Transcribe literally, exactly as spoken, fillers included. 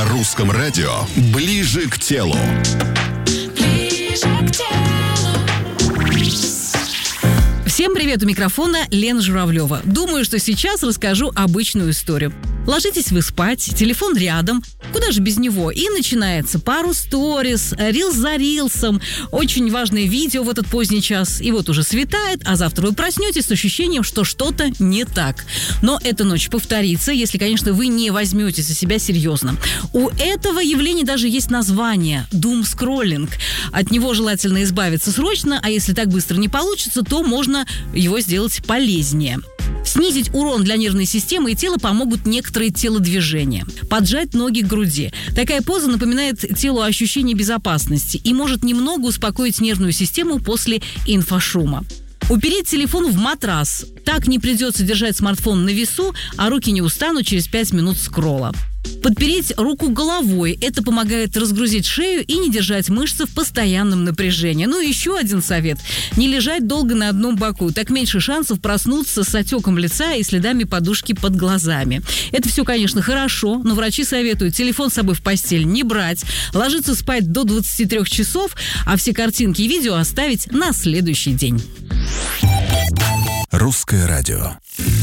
На русском радио «Ближе к телу». Ближе к телу. Всем привет, у микрофона Лена Журавлева. Думаю, что сейчас расскажу обычную историю. Ложитесь вы спать, телефон рядом, куда же без него, и начинается пару сторис, рилс за рилсом, очень важное видео в этот поздний час, и вот уже светает, а завтра вы проснетесь с ощущением, что что-то не так. Но эта ночь повторится, если, конечно, вы не возьмете за себя серьезно. У этого явления даже есть название – думскроллинг. От него желательно избавиться срочно, а если так быстро не получится, то можно его сделать полезнее. Снизить урон для нервной системы и тела помогут некоторые телодвижения. Поджать ноги к груди. Такая поза напоминает телу ощущение безопасности и может немного успокоить нервную систему после инфошума. Упереть телефон в матрас. Так не придется держать смартфон на весу, а руки не устанут через пять минут скролла. Подпереть руку головой. Это помогает разгрузить шею и не держать мышцы в постоянном напряжении. Ну и еще один совет. Не лежать долго на одном боку. Так меньше шансов проснуться с отеком лица и следами подушки под глазами. Это все, конечно, хорошо, но врачи советуют телефон с собой в постель не брать, ложиться спать до двадцати трёх часов, а все картинки и видео оставить на следующий день. Русское радио.